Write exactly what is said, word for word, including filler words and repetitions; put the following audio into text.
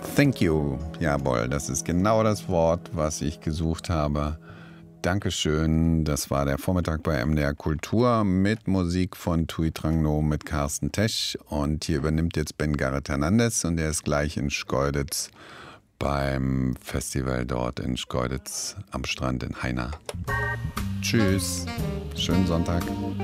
Thank you. Jawohl, das ist genau das Wort, was ich gesucht habe. Dankeschön. Das war der Vormittag bei M D R Kultur mit Musik von Tui Trangno mit Carsten Tesch. Und hier übernimmt jetzt Ben Garrett Hernandez und er ist gleich in Schkeuditz beim Festival dort in Schkeuditz am Strand in Haina. Tschüss. Schönen Sonntag.